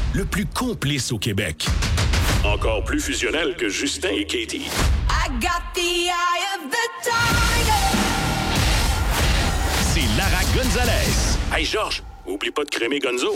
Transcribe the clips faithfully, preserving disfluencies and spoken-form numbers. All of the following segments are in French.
le plus complice au Québec. Encore plus fusionnel que Justin et Katie. I got the eye of the tiger. C'est Lara Gonzalez. Hey Georges, oublie pas de crémer Gonzo.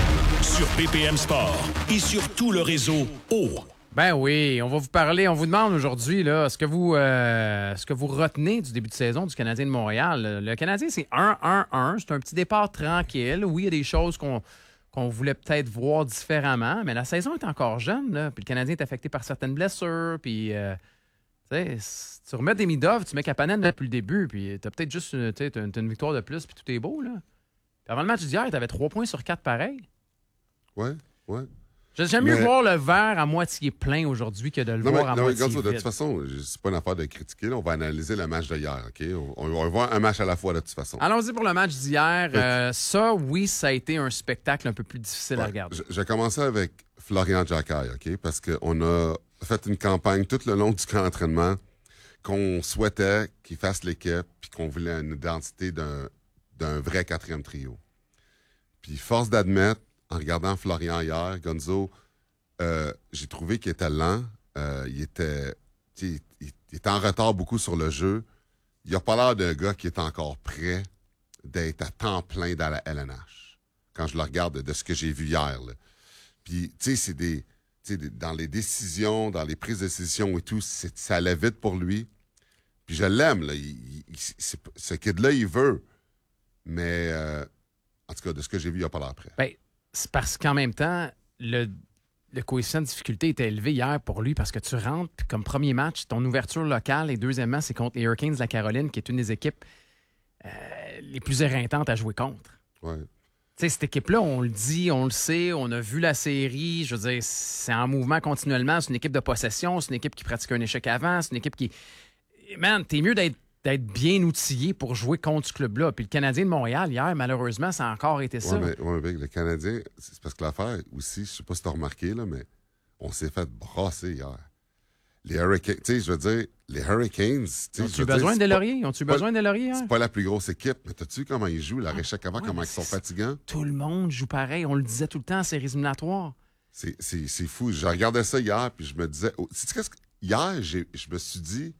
Sur B P M Sport et sur tout le réseau O. Ben oui, on va vous parler, on vous demande aujourd'hui là, ce que vous euh, ce que vous retenez du début de saison du Canadien de Montréal. Le Canadien, c'est un un un, c'est un petit départ tranquille. Oui, il y a des choses qu'on, qu'on voulait peut-être voir différemment, mais la saison est encore jeune, là, puis le Canadien est affecté par certaines blessures, puis euh, tu sais, si tu remets des Midov, tu mets Kapanen depuis le début, puis t'as peut-être juste une, t'as une, t'as une victoire de plus, puis tout est beau, là. Puis avant le match d'hier, t'avais trois points sur quatre pareil. Ouais, ouais. J'aime mieux mais... voir le verre à moitié plein aujourd'hui que de le non, voir mais, à non, moitié regarde, vide. De toute façon, c'est pas une affaire de critiquer. Là. On va analyser le match d'hier. OK? On, on va voir un match à la fois de toute façon. Allons-y pour le match d'hier. Euh, ça, oui, ça a été un spectacle un peu plus difficile ouais, à regarder. Je, je commençais avec Florian Giacaï, OK? Parce qu'on a fait une campagne tout le long du camp d'entraînement qu'on souhaitait qu'il fasse l'équipe puis qu'on voulait une identité d'un, d'un vrai quatrième trio. Puis force d'admettre, en regardant Florian hier, Gonzo, euh, j'ai trouvé qu'il était lent. Euh, il, était, il, il était en retard beaucoup sur le jeu. Il n'a pas l'air d'un gars qui est encore prêt d'être à temps plein dans la L N H. Quand je le regarde de, de ce que j'ai vu hier. Là. Puis, tu sais, c'est des, des... Dans les décisions, dans les prises de décision et tout, c'est, ça allait vite pour lui. Puis je l'aime. Là. Il, il, c'est, ce kid-là, il veut. Mais, euh, en tout cas, de ce que j'ai vu, il n'a pas l'air prêt. Ben, c'est parce qu'en même temps, le... Le coefficient de difficulté était élevé hier pour lui parce que tu rentres, puis comme premier match, ton ouverture locale et deuxièmement, c'est contre les Hurricanes de la Caroline, qui est une des équipes euh, les plus éreintantes à jouer contre. Ouais. Tu sais, cette équipe-là, on le dit, on le sait, on a vu la série, je veux dire, c'est en mouvement continuellement, c'est une équipe de possession, c'est une équipe qui pratique un échec avant, c'est une équipe qui... Man, t'es mieux d'être d'être bien outillé pour jouer contre ce club-là. Puis le Canadien de Montréal, hier, malheureusement, ça a encore été ça. Oui, mais, ouais, mais le Canadien, c'est parce que l'affaire aussi, je sais pas si tu as remarqué, là, mais on s'est fait brasser hier. Les Hurricanes, tu sais, je veux dire, les Hurricanes... Ont-tu besoin de Laurier? Ont-tu besoin de Laurier? C'est pas la plus grosse équipe, mais t'as-tu vu comment ils jouent, la Réchec avant, ouais, comment ils sont fatigants? Tout le monde joue pareil. On le disait tout le temps en séries éliminatoires. C'est, c'est, c'est fou. Je regardais ça hier, puis je me disais... Oh, sais-tu qu'est-ce que... Hier, j'ai, je me suis dit...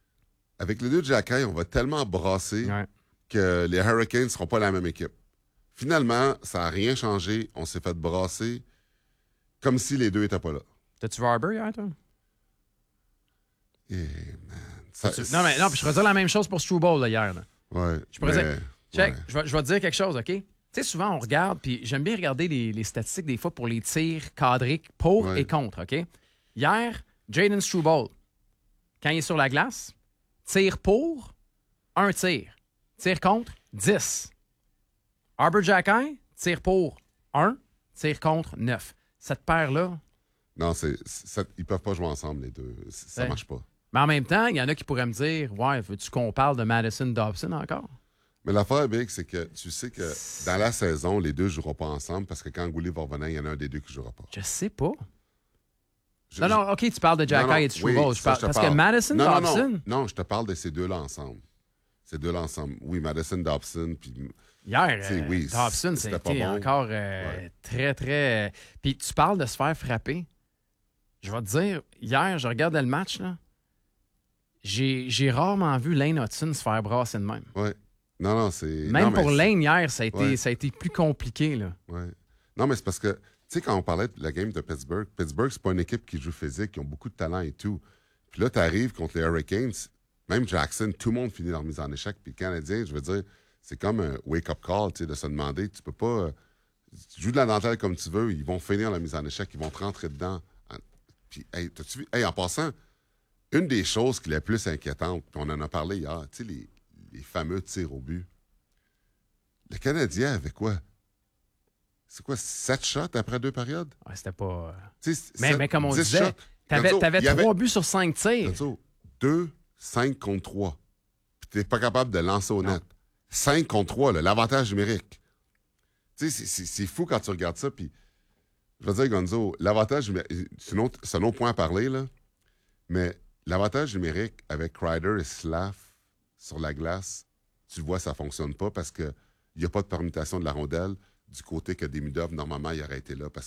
Avec les deux de Giacaï, on va tellement brasser ouais. que les Hurricanes ne seront pas la même équipe. Finalement, ça n'a rien changé. On s'est fait brasser comme si les deux n'étaient pas là. T'as-tu vu Harbour hier, toi? Yeah, man. Ça, tu... Non, mais non, puis je pourrais dire la même chose pour Struble, là, hier. Là. Ouais. Je pourrais mais... dire... Check, ouais. je, vais, je vais te dire quelque chose, OK? Tu sais, souvent, on regarde, puis j'aime bien regarder les, les statistiques des fois pour les tirs cadrés pour ouais. et contre, OK? Hier, Jayden Struble, quand il est sur la glace... Tir pour, un tir. Tir contre, dix. Arbor Giacaï, tir pour, un. Tir contre, neuf. Cette paire-là... Non, c'est, c'est, ils peuvent pas jouer ensemble, les deux. Ça ouais. marche pas. Mais en même temps, il y en a qui pourraient me dire, ouais, veux-tu qu'on parle de Madison Dobson encore? Mais l'affaire, Big, c'est que tu sais que dans la saison, les deux ne joueront pas ensemble parce que quand Goulet va revenir, il y en a un des deux qui ne jouera pas. Je sais pas. Je, non, non, OK, tu parles de Giacaï et de Struble. Oui, je parle, parce parle. que Madison non, Dobson... Non, non, non, je te parle de ces deux-là ensemble. Ces deux-là ensemble. Oui, Madison Dobson, puis... Hier, euh, oui, Dobson, c'était bon. encore euh, ouais. très, très... Puis tu parles de se faire frapper. Je vais te dire, hier, je regardais le match, là. J'ai, j'ai rarement vu Lane Hudson se faire brasser de même. Oui. Non, non, c'est... Même non, pour c'est... Lane, hier, ça a, été, ouais. ça a été plus compliqué, là. Oui. Non, mais c'est parce que... Tu sais, quand on parlait de la game de Pittsburgh, Pittsburgh, c'est pas une équipe qui joue physique, qui ont beaucoup de talent et tout. Puis là, tu arrives contre les Hurricanes, même Jackson, tout le monde finit leur mise en échec. Puis le Canadien, je veux dire, c'est comme un wake-up call, tu sais, de se demander, tu peux pas... Tu joues de la dentelle comme tu veux, ils vont finir la mise en échec, ils vont te rentrer dedans. Puis, hey, t'as-tu vu? Hey, en passant, une des choses qui est la plus inquiétante, puis on en a parlé hier, tu sais, les, les fameux tirs au but. Le Canadien avait quoi? C'est quoi, sept shots après deux périodes? Ouais, c'était pas... Mais, sept, mais comme on disait, t'avais, t'avais trois avait... buts sur cinq tirs. deux, cinq contre trois. Puis t'es pas capable de lancer au net. cinq contre trois, là, l'avantage numérique. Tu sais, c'est, c'est, c'est fou quand tu regardes ça. Puis, je veux dire, Gonzo, l'avantage numérique, c'est un autre, c'est un autre point à parler, là, mais l'avantage numérique avec Kreider et Slav sur la glace, tu vois, ça fonctionne pas parce qu'il n'y a pas de permutation de la rondelle. Du côté que Demidov, normalement, il aurait été là parce